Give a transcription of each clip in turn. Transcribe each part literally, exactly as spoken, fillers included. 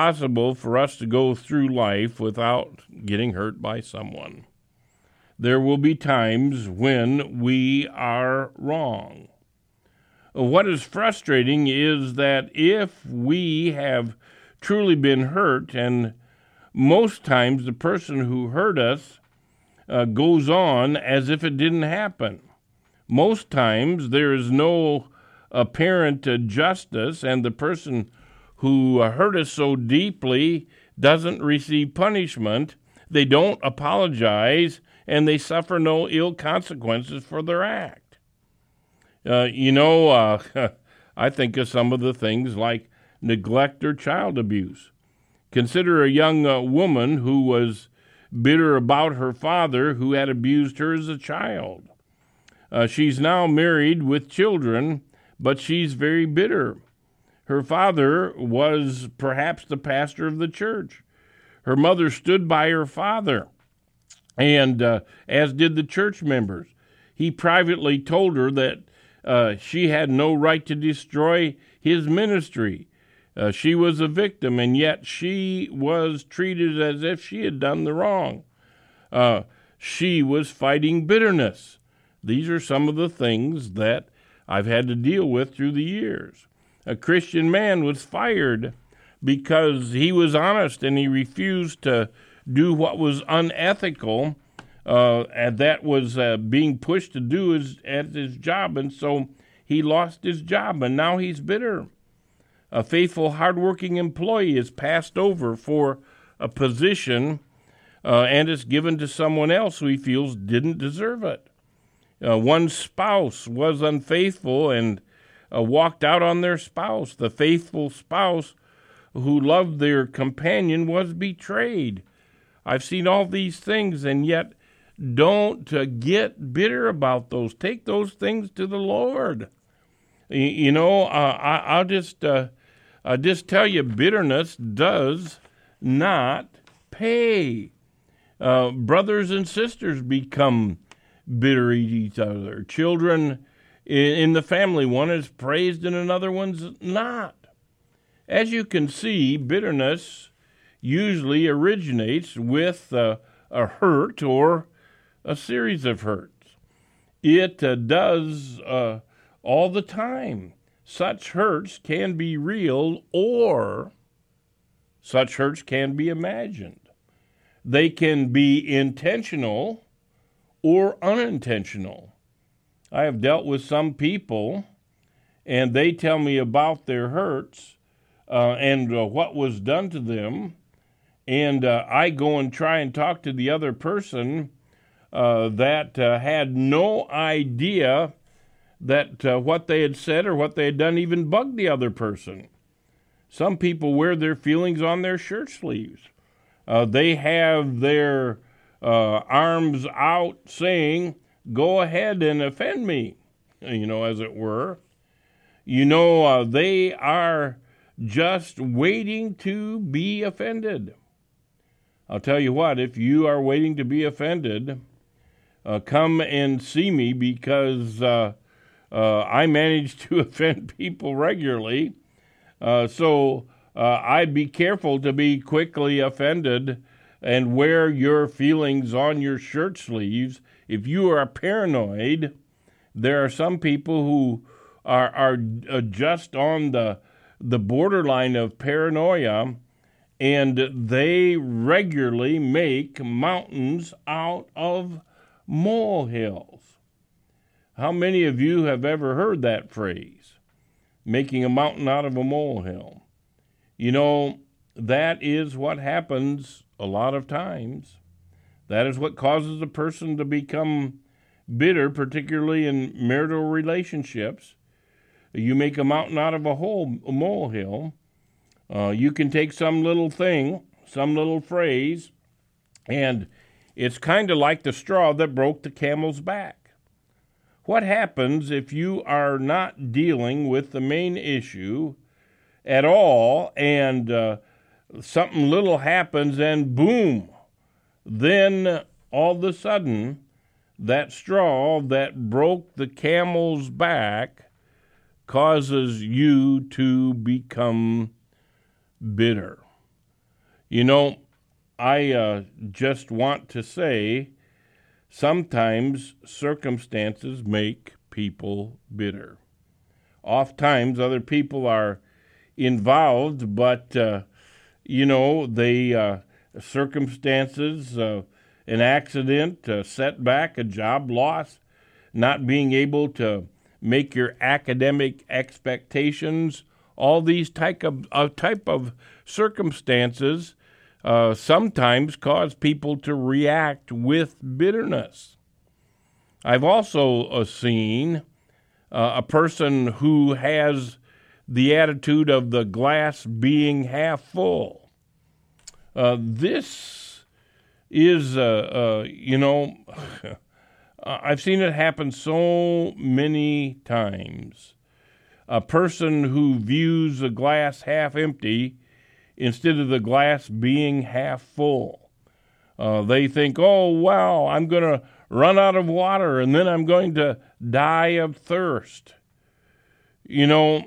Possible for us to go through life without getting hurt by someone. There will be times when we are wrong. What is frustrating is that if we have truly been hurt, and most times the person who hurt us uh, goes on as if it didn't happen. Most times there is no apparent uh, justice, and the person who hurt us so deeply doesn't receive punishment. They don't apologize, and they suffer no ill consequences for their act. Uh, you know, uh, I think of some of the things like neglect or child abuse. Consider a young uh, woman who was bitter about her father who had abused her as a child. Uh, she's now married with children, but she's very bitter. Her father was perhaps the pastor of the church. Her mother stood by her father, and uh, as did the church members. He privately told her that uh, she had no right to destroy his ministry. Uh, she was a victim, and yet she was treated as if she had done the wrong. Uh, she was fighting bitterness. These are some of the things that I've had to deal with through the years. A Christian man was fired because he was honest and he refused to do what was unethical, uh, and that was uh, being pushed to do his, at his job, and so he lost his job, and now he's bitter. A faithful, hardworking employee is passed over for a position, uh, and it's given to someone else who he feels didn't deserve it. Uh, one spouse was unfaithful and uh, walked out on their spouse. The faithful spouse who loved their companion was betrayed. I've seen all these things, and yet don't uh, get bitter about those. Take those things to the Lord. You, you know, uh, I, I'll just uh, I'll just tell you, bitterness does not pay. Uh, brothers and sisters become bitter at each other. Children in the family, one is praised and another one's not. As you can see, bitterness usually originates with uh, a hurt or a series of hurts. It uh, does uh, all the time. Such hurts can be real, or such hurts can be imagined. They can be intentional or unintentional. I have dealt with some people, and they tell me about their hurts uh, and uh, what was done to them, and uh, I go and try and talk to the other person uh, that uh, had no idea that uh, what they had said or what they had done even bugged the other person. Some people wear their feelings on their shirt sleeves. Uh, they have their uh, arms out saying, go ahead and offend me, you know, as it were. You know, uh, they are just waiting to be offended. I'll tell you what, if you are waiting to be offended, uh, come and see me, because uh, uh, I manage to offend people regularly. Uh, so uh, I'd be careful to be quickly offended and wear your feelings on your shirt sleeves. If you are paranoid, there are some people who are are just on the the borderline of paranoia, and they regularly make mountains out of molehills. How many of you have ever heard that phrase, making a mountain out of a molehill? You know, that is what happens a lot of times. That is what causes a person to become bitter, particularly in marital relationships. You make a mountain out of a whole a molehill. Uh, you can take some little thing, some little phrase, and it's kind of like the straw that broke the camel's back. What happens if you are not dealing with the main issue at all, and uh, something little happens and boom, then all of a sudden that straw that broke the camel's back causes you to become bitter. You know, I uh, just want to say sometimes circumstances make people bitter. Oftentimes other people are involved, but, uh, you know, they uh, circumstances, uh, an accident, a setback, a job loss, not being able to make your academic expectations, all these type of, uh, type of circumstances uh, sometimes cause people to react with bitterness. I've also uh, seen uh, a person who has the attitude of the glass being half full. Uh, this is, uh, uh, you know, I've seen it happen so many times. A person who views the glass half empty instead of the glass being half full. Uh, they think, oh, wow, I'm going to run out of water and then I'm going to die of thirst. You know,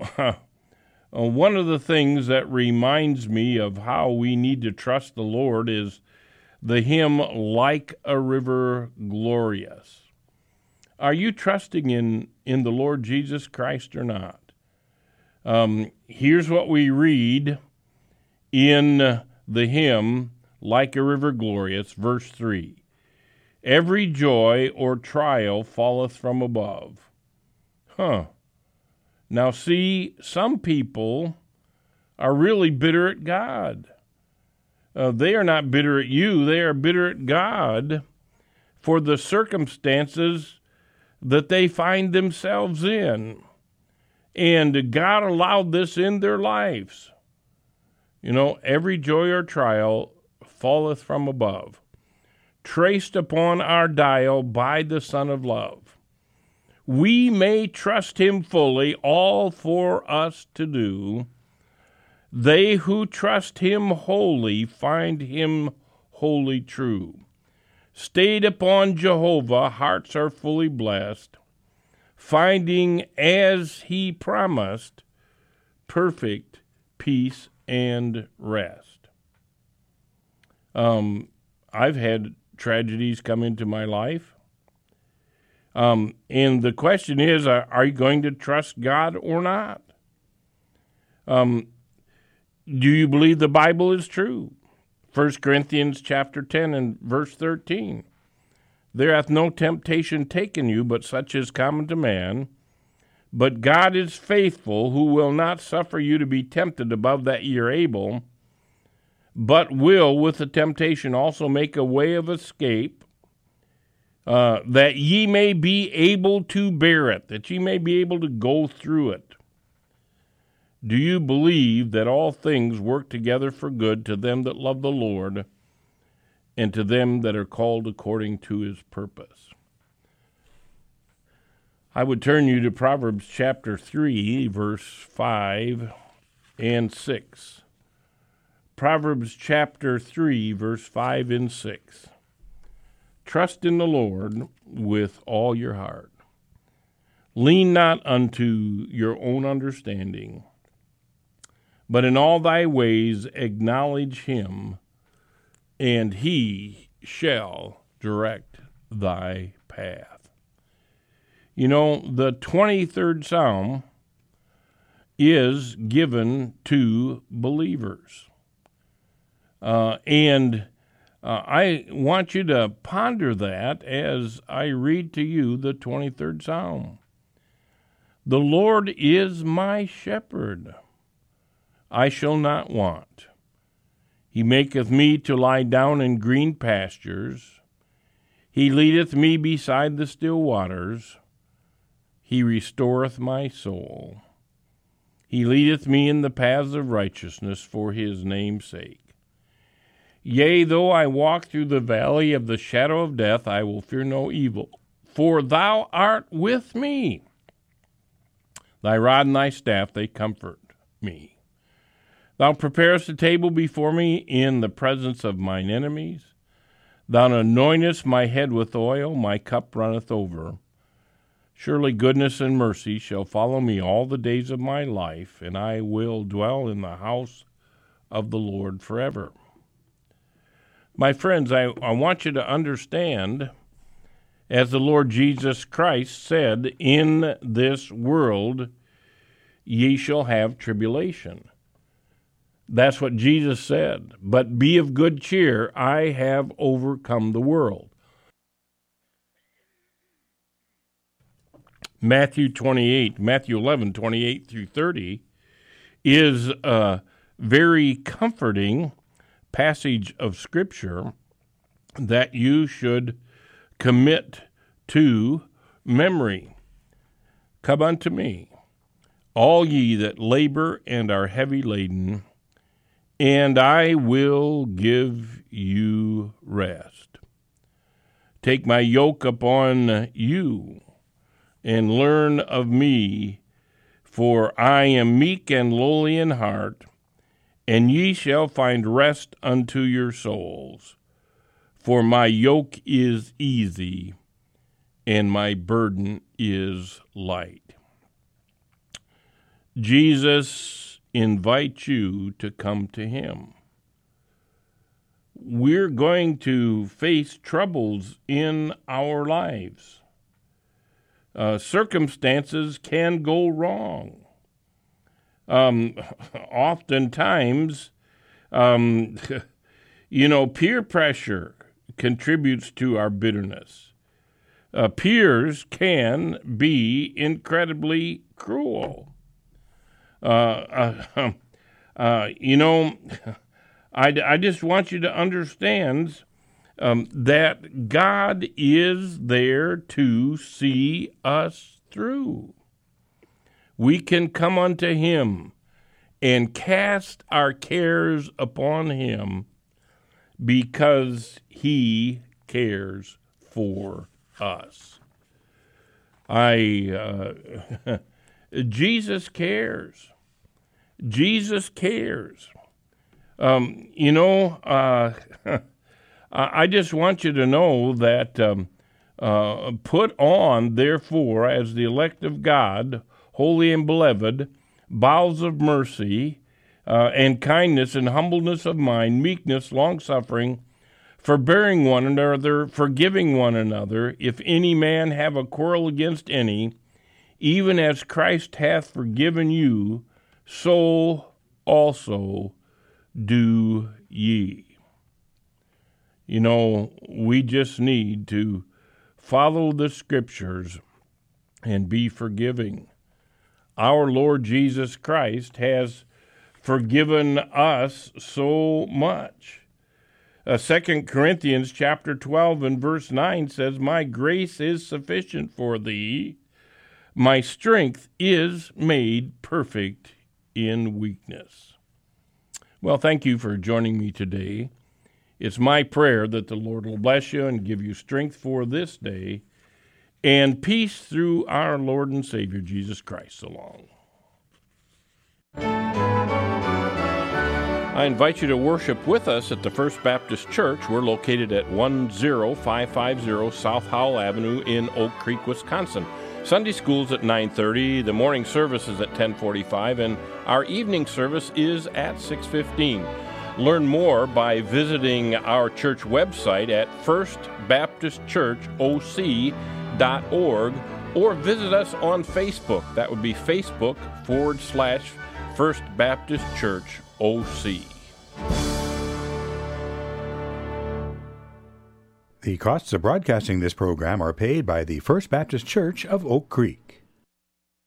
one of the things that reminds me of how we need to trust the Lord is the hymn, Like a River Glorious. Are you trusting in, in the Lord Jesus Christ or not? Um, here's what we read in the hymn, Like a River Glorious, verse three. Every joy or trial falleth from above. Huh. Now see, some people are really bitter at God. Uh, they are not bitter at you. They are bitter at God for the circumstances that they find themselves in. And God allowed this in their lives. You know, every joy or trial falleth from above, traced upon our dial by the Son of Love. We may trust him fully, all for us to do. They who trust him wholly find him wholly true. Stayed upon Jehovah, hearts are fully blessed, finding as he promised perfect peace and rest. Um, I've had tragedies come into my life. Um, and the question is, uh, are you going to trust God or not? Um, do you believe the Bible is true? First Corinthians chapter ten and verse thirteen. There hath no temptation taken you, but such is common to man. But God is faithful, who will not suffer you to be tempted above that ye are able, but will with the temptation also make a way of escape, uh, that ye may be able to bear it, that ye may be able to go through it. Do you believe that all things work together for good to them that love the Lord and to them that are called according to his purpose? I would turn you to Proverbs chapter three, verse five and six. Proverbs chapter three, verse five and six. Trust in the Lord with all your heart. Lean not unto your own understanding, but in all thy ways acknowledge him, and he shall direct thy path. You know, the twenty-third Psalm is given to believers. Uh, and uh, I want you to ponder that as I read to you the twenty-third Psalm. The Lord is my shepherd, I shall not want. He maketh me to lie down in green pastures. He leadeth me beside the still waters. He restoreth my soul. He leadeth me in the paths of righteousness for his name's sake. Yea, though I walk through the valley of the shadow of death, I will fear no evil, for thou art with me. Thy rod and thy staff, they comfort me. Thou preparest a table before me in the presence of mine enemies. Thou anointest my head with oil, my cup runneth over. Surely goodness and mercy shall follow me all the days of my life, and I will dwell in the house of the Lord forever. My friends, I, I want you to understand, as the Lord Jesus Christ said, in this world ye shall have tribulation. That's what Jesus said. But be of good cheer, I have overcome the world. Matthew twenty-eight, Matthew eleven, twenty-eight through thirty is a very comforting passage of Scripture that you should commit to memory. Come unto me, all ye that labor and are heavy laden, and I will give you rest. Take my yoke upon you, and learn of me, for I am meek and lowly in heart, and ye shall find rest unto your souls. For my yoke is easy, and my burden is light. Jesus invites you to come to him. We're going to face troubles in our lives. Uh, circumstances can go wrong. Um, oftentimes, um, you know, peer pressure contributes to our bitterness. Uh, peers can be incredibly cruel. Uh, uh, uh, you know, I, I just want you to understand Um, that God is there to see us through. We can come unto him and cast our cares upon him because he cares for us. I, uh, Jesus cares. Jesus cares. Um, you know, uh, I just want you to know that um, uh, put on, therefore, as the elect of God, holy and beloved, bowels of mercy, uh, and kindness and humbleness of mind, meekness, long-suffering, forbearing one another, forgiving one another, if any man have a quarrel against any, even as Christ hath forgiven you, so also do ye. You know, we just need to follow the Scriptures and be forgiving. Our Lord Jesus Christ has forgiven us so much. Uh, Second Corinthians chapter twelve and verse nine says, my grace is sufficient for thee. My strength is made perfect in weakness. Well, thank you for joining me today. It's my prayer that the Lord will bless you and give you strength for this day and peace through our Lord and Savior, Jesus Christ. So long. I invite you to worship with us at the First Baptist Church. We're located at one oh five five oh South Howell Avenue in Oak Creek, Wisconsin. Sunday school's at nine thirty, the morning service is at ten forty-five, and our evening service is at six fifteen. Learn more by visiting our church website at first baptist church o c dot org or visit us on Facebook. That would be Facebook forward slash First Baptist Church O C. The costs of broadcasting this program are paid by the First Baptist Church of Oak Creek.